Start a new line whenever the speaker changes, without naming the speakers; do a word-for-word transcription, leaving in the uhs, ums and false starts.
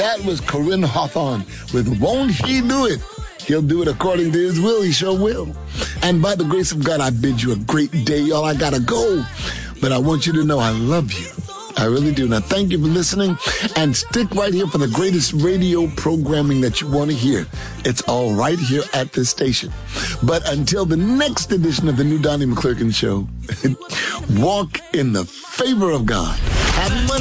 That was Corinne Hawthorne with Won't He Do It? He'll do it according to his will. He sure will. And by the grace of God, I bid you a great day. Y'all, I gotta go. But I want you to know I love you. I really do. Now, thank you for listening. And stick right here for the greatest radio programming that you want to hear. It's all right here at this station. But until the next edition of the new Donnie McClurkin Show, walk in the favor of God. Have money.